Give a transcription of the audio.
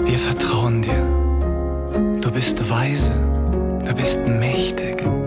Wir vertrauen dir. Du bist weise, du bist mächtig.